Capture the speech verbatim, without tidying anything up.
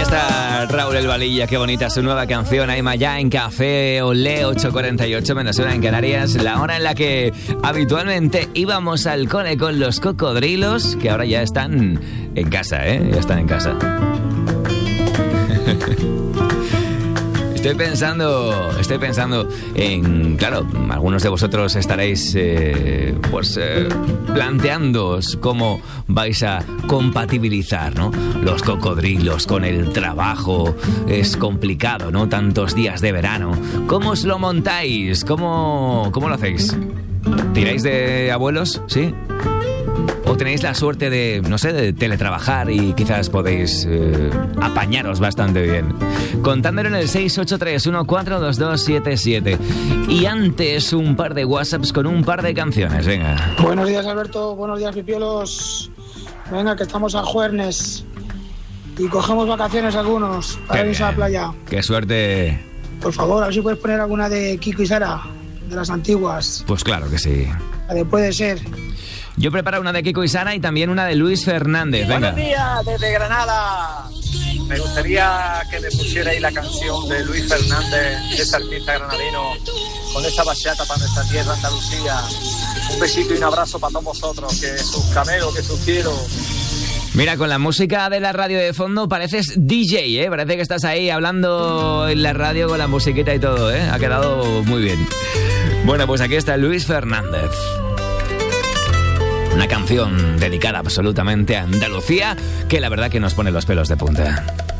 está Raúl El Valilla, qué bonita su nueva canción, Aima ya en Café Olé, ocho cuarenta y ocho menos una en Canarias, la hora en la que habitualmente íbamos al cole con los cocodrilos, que ahora ya están en casa, ¿eh? Ya están en casa. Estoy pensando, estoy pensando en, claro, algunos de vosotros estaréis eh, pues eh, planteándoos cómo vais a compatibilizar, ¿no? Los cocodrilos con el trabajo. Es complicado, ¿no? Tantos días de verano. ¿Cómo os lo montáis? ¿Cómo, cómo lo hacéis? ¿Tiráis de abuelos? ¿Sí? ¿O tenéis la suerte de, no sé, de teletrabajar y quizás podéis eh, apañaros bastante bien? Contádmelo en el seis ocho tres uno cuatro dos dos siete siete. Y antes un par de WhatsApps con un par de canciones, venga. Buenos días, Alberto. Buenos días, pipiolos. Venga, que estamos a jueves y cogemos vacaciones algunos para irnos a la playa. ¡Qué suerte! Por favor, a ver si puedes poner alguna de Kiko y Sara, de las antiguas. Pues claro que sí. La de Puede Ser. Yo preparo una de Kiko y Sara y también una de Luis Fernández. Venga. Buenos días desde Granada. Me gustaría que me pusierais la canción de Luis Fernández, ese artista granadino, con esa bachata para nuestra tierra, Andalucía. Un besito y un abrazo para todos vosotros, que sus camelos, que sus quiero. Mira, con la música de la radio de fondo pareces D J, ¿eh? Parece que estás ahí hablando en la radio con la musiquita y todo, ¿eh? Ha quedado muy bien. Bueno, pues aquí está Luis Fernández. Una canción dedicada absolutamente a Andalucía, que la verdad que nos pone los pelos de punta.